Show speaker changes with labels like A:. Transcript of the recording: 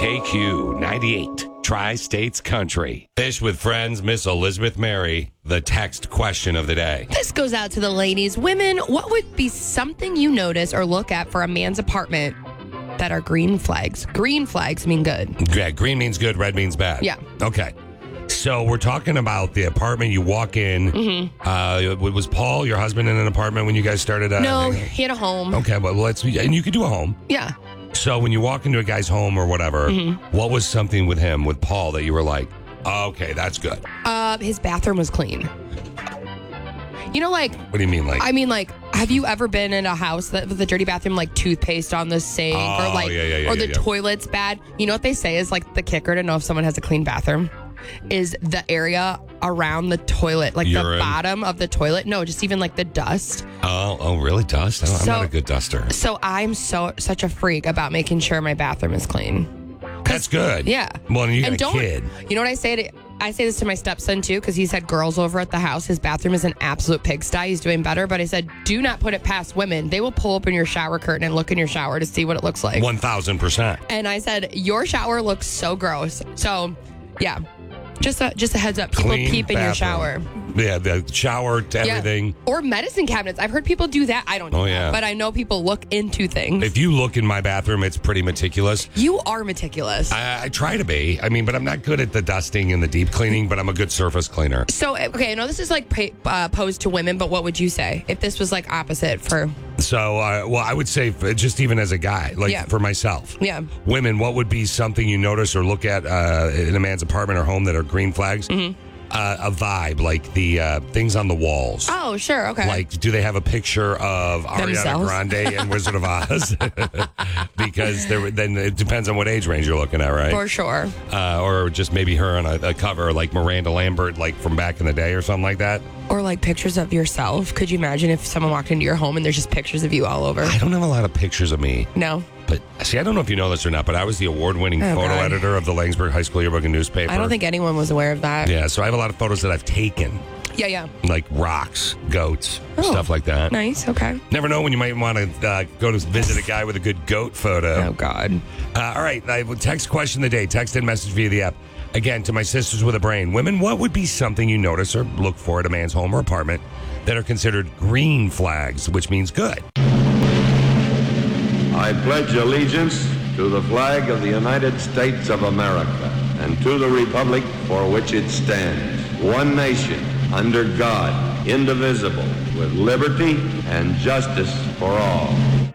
A: KQ 98, Tri-States Country. Fish with Friends, Miss Elizabeth Mary, the text question of the day.
B: This goes out to the ladies. Women, what would be something you notice or look at for a man's apartment that are green flags? Green flags mean good.
A: Yeah, green means good, red means bad.
B: Yeah.
A: Okay. So we're talking about the apartment you walk in. Was Paul, your husband, in an apartment when you guys started?
B: No, he had a home.
A: Okay, well, and you could do a home.
B: Yeah.
A: So when you walk into a guy's home or whatever, what was something with him, with Paul, that you were like, oh, okay, that's good?
B: His bathroom was clean. You know, like...
A: What do you mean, like?
B: I mean, like, have you ever been in a house that with a dirty bathroom, like toothpaste on the sink, or like, or the toilet's bad? You know what they say is like the kicker to know if someone has a clean bathroom is the area around the toilet, like the bottom of the toilet. No, just even like the dust.
A: Oh, really? Dust? I'm not a good duster.
B: So I'm such a freak about making sure my bathroom is clean.
A: That's good.
B: Yeah.
A: Well, you got a kid.
B: You know what I say? I say this to my stepson, too, because he's had girls over at the house. His bathroom is an absolute pigsty. He's doing better. But I said, do not put it past women. They will pull open your shower curtain and look in your shower to see what it looks like.
A: 1,000%.
B: And I said, your shower looks so gross. So, yeah. Just a heads up. People peep in your shower.
A: Yeah, the shower, everything.
B: Yeah. Or medicine cabinets. I've heard people do that. I don't do that, but I know people look into things.
A: If you look in my bathroom, it's pretty meticulous.
B: You are meticulous.
A: I try to be. I mean, but I'm not good at the dusting and the deep cleaning, but I'm a good surface cleaner.
B: So, okay, I know this is like posed to women, but what would you say if this was like opposite for...
A: So, well, I would say just even as a guy, like for myself.
B: Yeah.
A: Women, what would be something you notice or look at in a man's apartment or home that are green flags? A vibe, like the things on the walls.
B: Oh, sure, okay.
A: Like, do they have a picture of Ariana Grande and Wizard of Oz? Because then it depends on what age range you're looking at, right?
B: For sure.
A: Or just maybe her on a cover, like Miranda Lambert, like from back in the day or something like that.
B: Or like pictures of yourself. Could you imagine if someone walked into your home and there's just pictures of you all over?
A: I don't have a lot of pictures of me.
B: No.
A: But see, I don't know if you know this or not, but I was the award-winning photo editor of the Laingsburg High School Yearbook and Newspaper.
B: I don't think anyone was aware of that.
A: Yeah, so I have a lot of photos that I've taken.
B: Yeah.
A: Like rocks, goats, stuff like that.
B: Nice, okay.
A: Never know when you might want to go to visit a guy with a good goat photo.
B: Oh, God.
A: All right, text question of the day. Text and message via the app. Again, to my sisters with a brain. Women, what would be something you notice or look for at a man's home or apartment that are considered green flags, which means good?
C: I pledge allegiance to the flag of the United States of America and to the republic for which it stands, one nation, under God, indivisible, with liberty and justice for all.